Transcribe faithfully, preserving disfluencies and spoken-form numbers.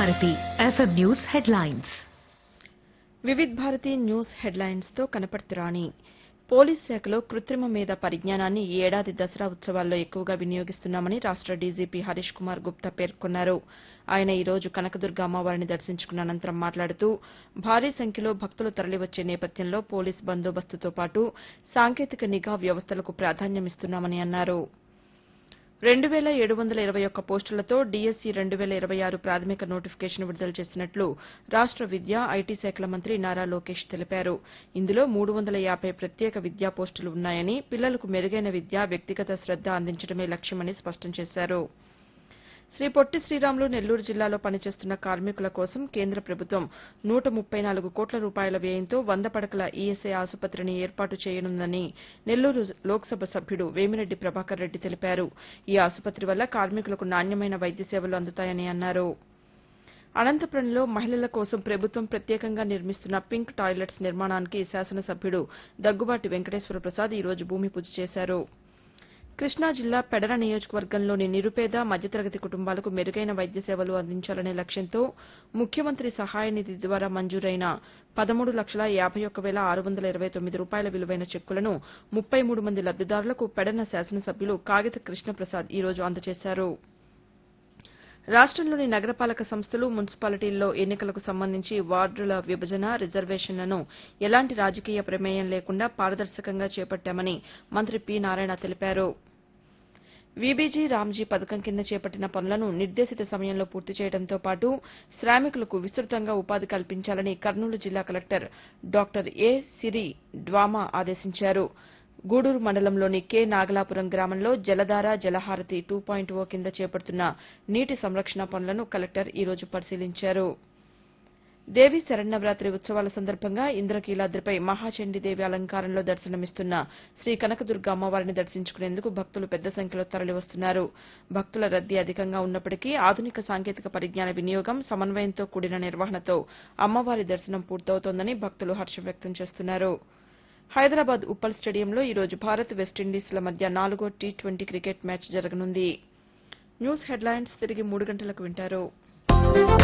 Bharati FM news headlines. Vividh Bharati news headlines తో కనపడుతురాణి. Police శాఖలో కృత్రిమ మేధ పరిజ్ఞానాన్ని ఈ ఏడాది దసరా ఉత్సవాల్లో ఎక్కువగా వినియోగిస్తున్నామని రాష్ట డీజీపీ హరీష్ కుమార్ గుప్తా పేర్కొన్నారు. ఆయన ఈ రోజు కనకదుర్గ అమ్మవారిని దర్శించుకున్న అనంతరం మాట్లాడుతూ భారీ సంఖ్యలో భక్తులు తరలివచ్చే నేపథ్యంలో పోలీస్ బందోబస్తుతో పాటు సాంకేతిక నిఘా వ్యవస్థలకు ప్రాధాన్యమిస్తున్నామని అన్నారు. రెండు వేల ఏడు వందల ఇరవై ఒక్క పోస్టులతో డీఎస్సీ రెండు వేల ఇరవై ఆరు ప్రాథమిక నోటిఫికేషన్ విడుదల చేసినట్లు రాష్ట విద్యా, ఐటీ శాఖల మంత్రి నారా లోకేష్ తెలిపారు. ఇందులో మూడు వందల యాబై ప్రత్యేక విద్యా పోస్టులు ఉన్నాయని, పిల్లలకు మెరుగైన విద్య, వ్యక్తిగత శ్రద్ద అందించడమే లక్ష్యమని స్పష్టం చేశారు. శ్రీ పొట్టి శ్రీరాములు నెల్లూరు జిల్లాలో పనిచేస్తున్న కార్మికుల కోసం కేంద్ర ప్రభుత్వం నూట ముప్పై నాలుగు కోట్ల రూపాయల వ్యయంతో వంద పడకల ఈఎస్ఐ ఆసుపత్రిని ఏర్పాటు చేయనుందని నెల్లూరు లోక్సభ సభ్యుడు వేమిరెడ్డి ప్రభాకర్ రెడ్డి తెలిపారు. ఈ ఆసుపత్రి వల్ల కార్మికులకు నాణ్యమైన వైద్య సేవలు అందుతాయని అన్నారు. అనంతపురంలో మహిళల కోసం ప్రభుత్వం ప్రత్యేకంగా నిర్మిస్తున్న పింక్ టాయిలెట్స్ నిర్మాణానికి శాసనసభ్యుడు దగ్గుబాటి వెంకటేశ్వర ప్రసాద్ ఈ రోజు భూమి పూజ చేశారు. కృష్ణా జిల్లా పెడర నియోజకవర్గంలోని నిరుపేద, మధ్యతరగతి కుటుంబాలకు మెరుగైన వైద్య సేవలు అందించాలనే లక్ష్యంతో ముఖ్యమంత్రి సహాయ నిధి ద్వారా మంజూరైన పదమూడు లక్షల యాబై ఒక్క వేల ఆరు వందల ఇరవై తొమ్మిది రూపాయల విలువైన చెక్కులను ముప్పై మూడు మంది లబ్దిదారులకు పెడన శాసనసభ్యులు కాగిత కృష్ణప్రసాద్ ఈ రోజు అందజేశారు. రాష్టంలోని నగరపాలక సంస్థలు, మున్సిపాలిటీల్లో ఎన్నికలకు సంబంధించి వార్డుల విభజన, రిజర్వేషన్లను ఎలాంటి రాజకీయ ప్రమేయం లేకుండా పారదర్శకంగా చేపట్టామని మంత్రి పి నారాయణ తెలిపారు. వీబీజీ రామ్జీ పథకం కింద చేపట్టిన పనులను నిర్దేశిత సమయంలో పూర్తి చేయడంతో పాటు శ్రామికులకు విస్తృతంగా ఉపాధి కల్పించాలని కర్నూలు జిల్లా కలెక్టర్ డాక్టర్ ఏ సిరి డ్వామా ఆదేశించారు. గూడూరు మండలంలోని కె నాగలాపురం గ్రామంలో జలధార, జలహారతి టూ పాయింట్ ఓ కింద చేపడుతున్న నీటి సంరక్షణ పనులను కలెక్టర్ ఈ రోజు పరిశీలించారు. దేవీ శరన్నవరాత్రి ఉత్సవాల సందర్భంగా ఇంద్రకీలాద్రిపై మహాచండీదేవి అలంకారంలో దర్శనమిస్తున్న శ్రీ కనకదుర్గ అమ్మవారిని దర్శించుకునేందుకు భక్తులు పెద్ద సంఖ్యలో తరలివస్తున్నారు. భక్తుల రద్దీ అధికంగా ఉన్నప్పటికీ ఆధునిక సాంకేతిక పరిజ్ఞాన వినియోగం, సమన్వయంతో కూడిన నిర్వహణతో అమ్మవారి దర్శనం పూర్తవుతోందని భక్తులు హర్షం వ్యక్తం చేస్తున్నారు. హైదరాబాద్ ఉప్పల్ స్టేడియంలో ఈ రోజు భారత్, వెస్టిండీస్ల మధ్య నాలుగో టీ ట్వంటీ క్రికెట్ మ్యాచ్ జరగనుంది. న్యూస్ హెడ్లైన్స్ తిరిగి మూడు గంటలకు వింటారు.